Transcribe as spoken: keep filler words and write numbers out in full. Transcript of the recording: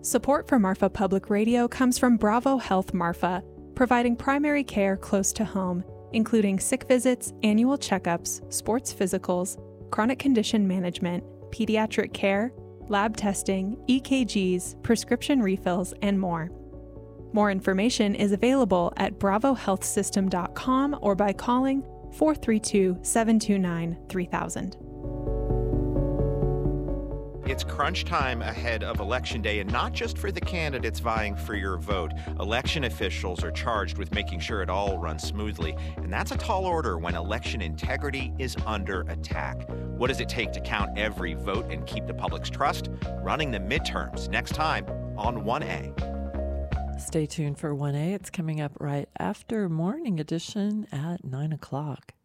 Support for Marfa Public Radio comes from Bravo Health Marfa, providing primary care close to home, including sick visits, annual checkups, sports physicals, chronic condition management, pediatric care, lab testing, E K Gs, prescription refills, and more. More information is available at bravo health system dot com or by calling four three two, seven two nine, three thousand. It's crunch time ahead of Election Day, and not just for the candidates vying for your vote. Election officials are charged with making sure it all runs smoothly, and that's a tall order when election integrity is under attack. What does it take to count every vote and keep the public's trust? Running the midterms next time on one A. Stay tuned for one A. It's coming up right after Morning Edition at nine o'clock.